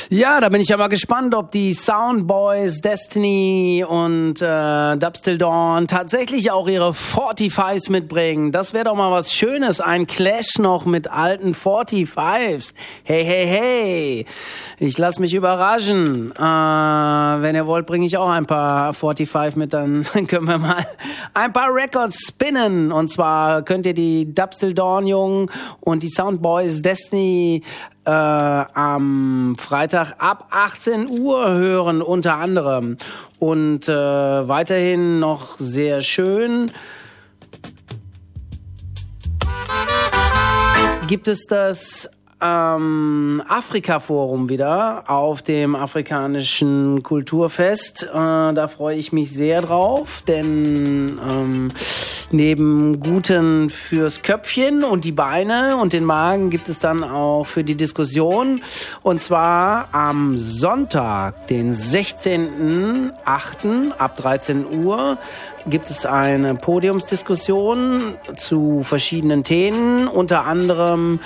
Ja, da bin ich ja mal gespannt, ob die Soundboys, Destiny und Dubs Till Dawn tatsächlich auch ihre 45s mitbringen. Das wäre doch mal was Schönes, ein Clash noch mit alten 45s. Hey, hey, hey, ich lass mich überraschen. Wenn ihr wollt, bringe ich auch ein paar 45 mit, dann können wir mal ein paar Records spinnen. Und zwar könnt ihr die Dubs Till Dawn Jungen und die Soundboys Destiny am Freitag ab 18 Uhr hören, unter anderem. Und weiterhin noch sehr schön gibt es das Afrika-Forum wieder auf dem afrikanischen Kulturfest. Da freue ich mich sehr drauf, denn neben Guten fürs Köpfchen und die Beine und den Magen gibt es dann auch für die Diskussion. Und zwar am Sonntag, den 16.08. ab 13 Uhr gibt es eine Podiumsdiskussion zu verschiedenen Themen, unter anderem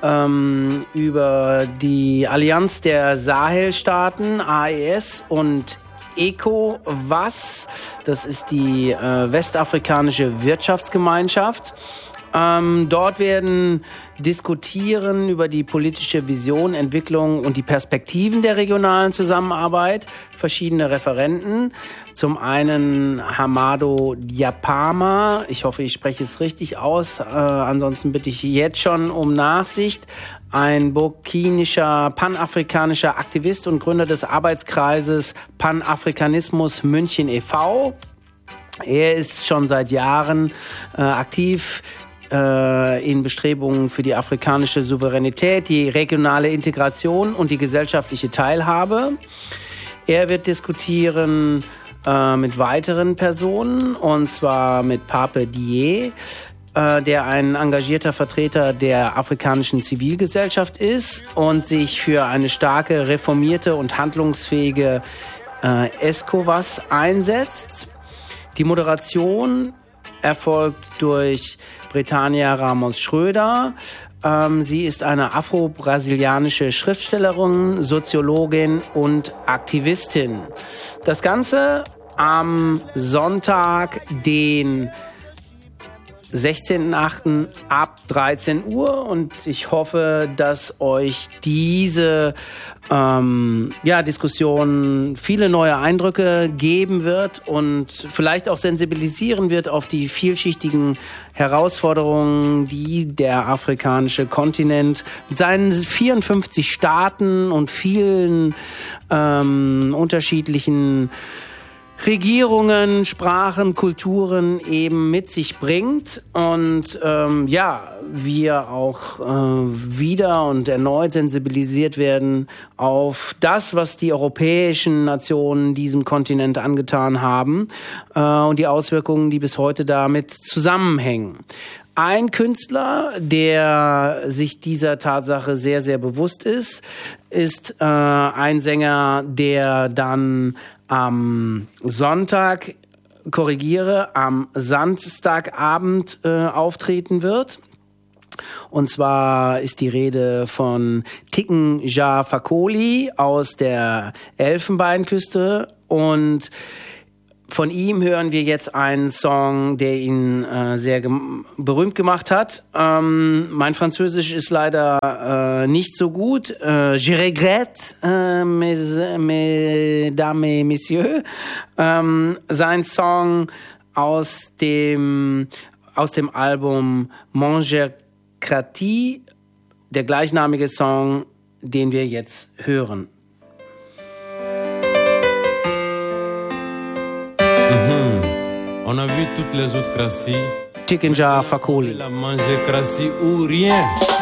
über die Allianz der Sahelstaaten, AES, und ECOWAS, das ist die westafrikanische Wirtschaftsgemeinschaft. Dort werden diskutieren über die politische Vision, Entwicklung und die Perspektiven der regionalen Zusammenarbeit verschiedene Referenten. Zum einen Hamado Diapama, ich hoffe, ich spreche es richtig aus, ansonsten bitte ich jetzt schon um Nachsicht, ein burkinischer, panafrikanischer Aktivist und Gründer des Arbeitskreises Panafrikanismus München e.V. Er ist schon seit Jahren aktiv in Bestrebungen für die afrikanische Souveränität, die regionale Integration und die gesellschaftliche Teilhabe. Er wird diskutieren mit weiteren Personen, und zwar mit Pape Dié, der ein engagierter Vertreter der afrikanischen Zivilgesellschaft ist und sich für eine starke, reformierte und handlungsfähige ECOWAS einsetzt. Die Moderation erfolgt durch Britannia Ramos Schröder. Sie ist eine afro-brasilianische Schriftstellerin, Soziologin und Aktivistin. Das Ganze am Sonntag, den 16.08. ab 13 Uhr, und ich hoffe, dass euch diese Diskussion viele neue Eindrücke geben wird und vielleicht auch sensibilisieren wird auf die vielschichtigen Herausforderungen, die der afrikanische Kontinent mit seinen 54 Staaten und vielen unterschiedlichen Regierungen, Sprachen, Kulturen eben mit sich bringt, und wir auch wieder und erneut sensibilisiert werden auf das, was die europäischen Nationen diesem Kontinent angetan haben und die Auswirkungen, die bis heute damit zusammenhängen. Ein Künstler, der sich dieser Tatsache sehr, sehr bewusst ist ein Sänger, der dann am Sonntag, am Samstagabend auftreten wird. Und zwar ist die Rede von Tiken Jah Fakoly aus der Elfenbeinküste, und von ihm hören wir jetzt einen Song, der ihn sehr berühmt gemacht hat. Mein Französisch ist leider nicht so gut. Je regrette, mesdames et messieurs. Sein Song aus dem Album Mangercratie, der gleichnamige Song, den wir jetzt hören. On a vu toutes les autres crassies. Tiken Jah Fakoly. La manger crassie ou rien.